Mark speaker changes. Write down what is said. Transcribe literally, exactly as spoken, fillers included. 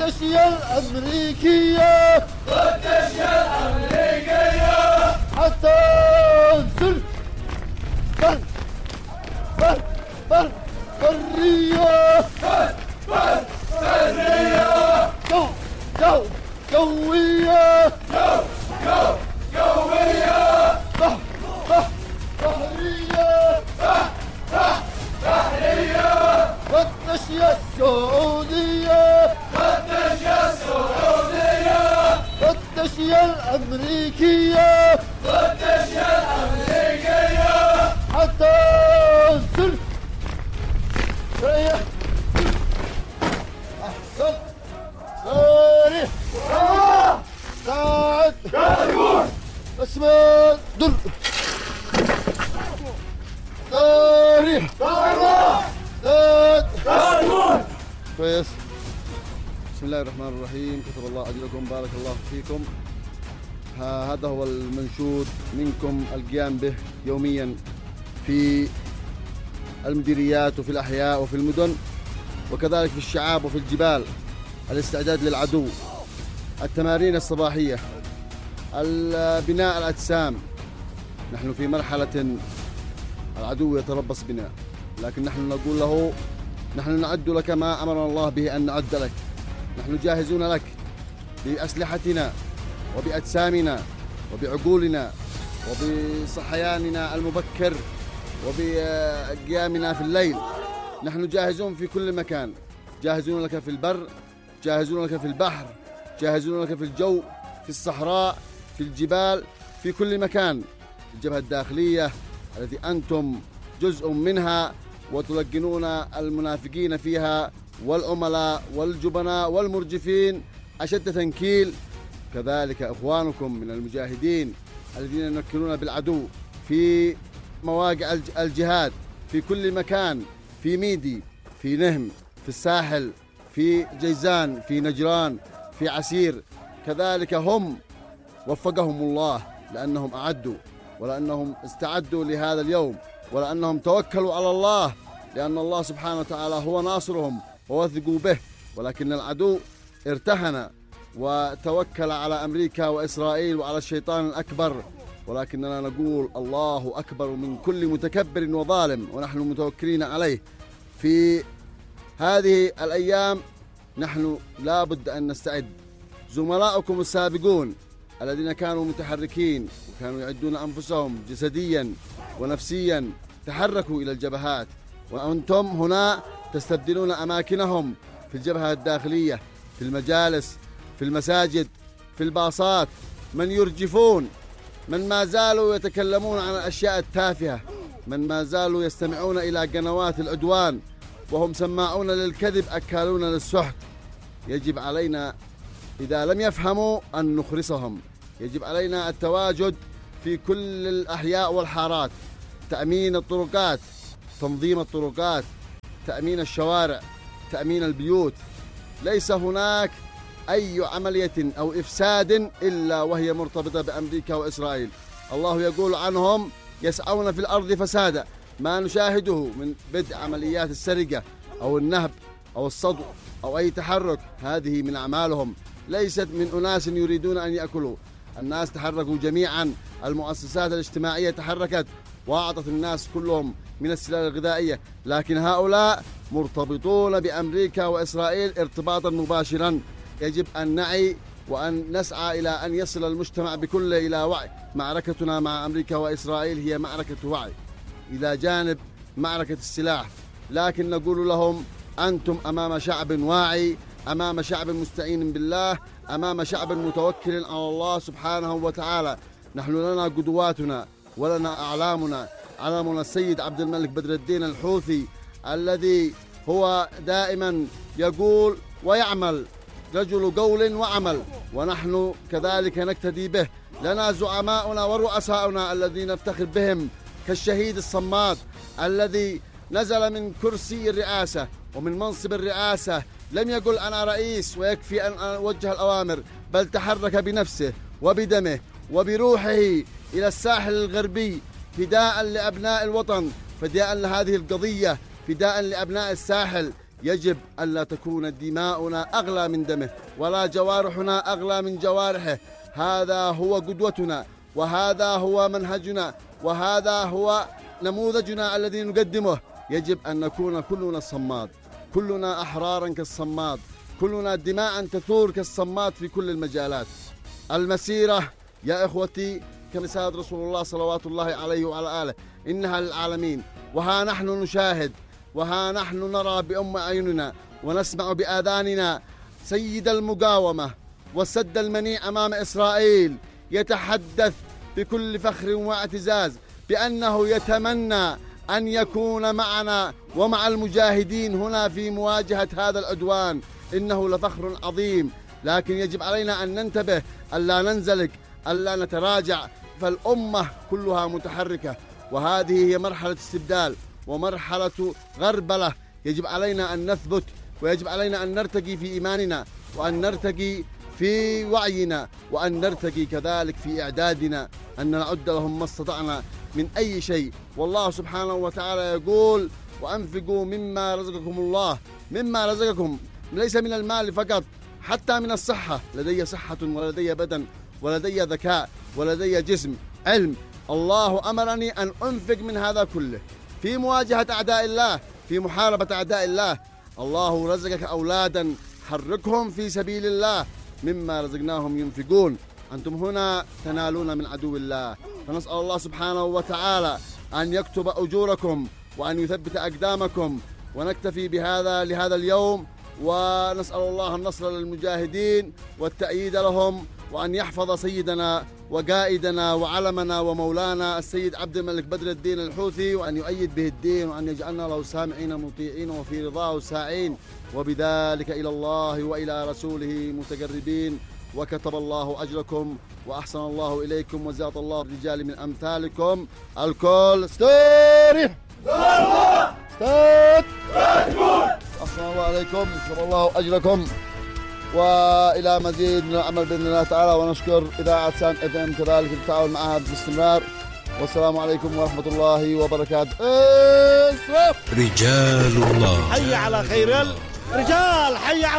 Speaker 1: والتشييع الأمريكية
Speaker 2: والتشييع الأمريكية
Speaker 1: حتى انزل بر بر بر برية
Speaker 2: بر بر برية
Speaker 1: جو جو جوية
Speaker 2: جو جو جوية
Speaker 1: بح بح بحرية
Speaker 2: بح بح بحرية
Speaker 1: والتشييع السعودية
Speaker 2: والتشييع السعودية
Speaker 1: والتشييع الأمريكية
Speaker 2: والتشييع الأمريكية
Speaker 1: حتى انزل ريح أحسن ساري ساعد
Speaker 2: كاريبور
Speaker 1: اسمع دل ساري
Speaker 2: كاريبور
Speaker 1: ساعد
Speaker 2: كاريبور.
Speaker 1: كويس. بسم الله الرحمن الرحيم. كتب الله أجركم، بارك الله فيكم. هذا هو المنشود منكم القيام به يوميا في المديريات وفي الأحياء وفي المدن وكذلك في الشعاب وفي الجبال. الاستعداد للعدو، التمارين الصباحية، بناء الأجسام. نحن في مرحلة العدو يتربص بنا، لكن نحن نقول له نحن نعد لك ما أمرنا الله به أن نعد لك. نحن جاهزون لك بأسلحتنا وبأجسامنا وبعقولنا وبصحياننا المبكر وبقيامنا في الليل. نحن جاهزون في كل مكان، جاهزون لك في البر، جاهزون لك في البحر، جاهزون لك في الجو، في الصحراء، في الجبال، في كل مكان. الجبهة الداخلية التي أنتم جزء منها وتلقنون المنافقين فيها والعملاء والجبناء والمرجفين أشد تنكيل. كذلك إخوانكم من المجاهدين الذين ينكلون بالعدو في مواقع الجهاد في كل مكان، في ميدي، في نهم، في الساحل، في جيزان، في نجران، في عسير. كذلك هم وفقهم الله لأنهم أعدوا ولأنهم استعدوا لهذا اليوم ولأنهم توكلوا على الله، لأن الله سبحانه وتعالى هو ناصرهم ووثقوا به. ولكن العدو ارتهن وتوكل على أمريكا وإسرائيل وعلى الشيطان الأكبر، ولكننا نقول الله أكبر من كل متكبر وظالم، ونحن متوكلين عليه. في هذه الأيام نحن لا بد أن نستعد. زملاؤكم السابقون الذين كانوا متحركين وكانوا يعدون أنفسهم جسديا ونفسيا تحركوا إلى الجبهات، وأنتم هنا تستبدلون أماكنهم في الجبهة الداخلية، في المجالس، في المساجد، في الباصات. من يرجفون، من ما زالوا يتكلمون عن الأشياء التافهة، من ما زالوا يستمعون إلى قنوات العدوان وهم سماعون للكذب أكالون للسحت. يجب علينا إذا لم يفهموا أن نخرسهم. يجب علينا التواجد في كل الأحياء والحارات، تأمين الطرقات، تنظيم الطرقات، تأمين الشوارع، تأمين البيوت. ليس هناك أي عملية أو إفساد إلا وهي مرتبطة بأمريكا وإسرائيل. الله يقول عنهم يسعون في الأرض فسادا. ما نشاهده من بدء عمليات السرقة أو النهب أو الصدو أو أي تحرك، هذه من أعمالهم، ليست من أناس يريدون أن يأكلوا. الناس تحركوا جميعا، المؤسسات الاجتماعية تحركت وأعطت الناس كلهم من السلال الغذائية، لكن هؤلاء مرتبطون بأمريكا وإسرائيل ارتباطا مباشرا. يجب أن نعي وأن نسعى إلى أن يصل المجتمع بكله إلى وعي. معركتنا مع أمريكا وإسرائيل هي معركة وعي إلى جانب معركة السلاح، لكن نقول لهم أنتم أمام شعب واعي، أمام شعب مستعين بالله، أمام شعب متوكل على الله سبحانه وتعالى. نحن لنا قدواتنا ولنا أعلامنا. علمنا السيد عبد الملك بدر الدين الحوثي الذي هو دائما يقول ويعمل، رجل قول وعمل، ونحن كذلك نقتدي به. لنا زعماؤنا ورؤساؤنا الذين نفتخر بهم، كالشهيد الصماد الذي نزل من كرسي الرئاسة ومن منصب الرئاسة لم يقل أنا رئيس ويكفي أن أوجه الأوامر، بل تحرك بنفسه وبدمه وبروحه إلى الساحل الغربي فداء لأبناء الوطن، فداء لهذه القضية، فداء لأبناء الساحل. يجب ألا تكون دماؤنا أغلى من دمه ولا جوارحنا أغلى من جوارحه. هذا هو قدوتنا، وهذا هو منهجنا، وهذا هو نموذجنا الذي نقدمه. يجب أن نكون كلنا الصماد، كلنا أحرارا كالصماد، كلنا دماء تثور كالصماد في كل المجالات. المسيرة يا إخوتي كرسالة رسول الله صلوات الله عليه وعلى آله إنها للعالمين، وها نحن نشاهد، وها نحن نرى بأم أعيننا ونسمع بآذاننا سيد المقاومة والسد المنيع أمام إسرائيل يتحدث بكل فخر واعتزاز بأنه يتمنى أن يكون معنا ومع المجاهدين هنا في مواجهة هذا العدوان. إنه لفخر عظيم، لكن يجب علينا أن ننتبه ألا ننزلق، ألا نتراجع، فالأمة كلها متحركة، وهذه هي مرحلة استبدال ومرحلة غربلة. يجب علينا أن نثبت، ويجب علينا أن نرتقي في إيماننا، وأن نرتقي في وعينا، وأن نرتقي كذلك في إعدادنا، أن نعد لهم ما استطعنا من أي شيء. والله سبحانه وتعالى يقول: وأنفقوا مما رزقكم الله، مما رزقكم ليس من المال فقط، حتى من الصحة. لدي صحة ولدي بدن ولدي ذكاء ولدي جسم علم. الله أمرني أن أنفق من هذا كله في مواجهة أعداء الله، في محاربة أعداء الله. الله رزقك أولادا، حركهم في سبيل الله، مما رزقناهم ينفقون. أنتم هنا تنالون من عدو الله، فنسأل الله سبحانه وتعالى أن يكتب أجوركم وأن يثبت أقدامكم. ونكتفي بهذا لهذا اليوم، ونسأل الله النصر للمجاهدين والتأييد لهم، وأن يحفظ سيدنا وقائدنا وعلمنا ومولانا السيد عبد الملك بدر الدين الحوثي، وأن يؤيد به الدين، وأن يجعلنا له سامعين مطيعين وفي رضاه ساعين، وبذلك إلى الله وإلى رسوله متقربين. وكتب الله أجركم وأحسن الله إليكم وزاد الله الرجال من أمثالكم. الكل استريح استريح. أحسن الله عليكم، كتب الله أجركم، وإلى مزيد من العمل بإذن الله تعالى. ونشكر إذاعة سان اف ام كذلك بالتعاون معها باستمرار. والسلام عليكم ورحمة الله وبركاته.
Speaker 3: رجال الله
Speaker 4: حي على خير الرجال، حي على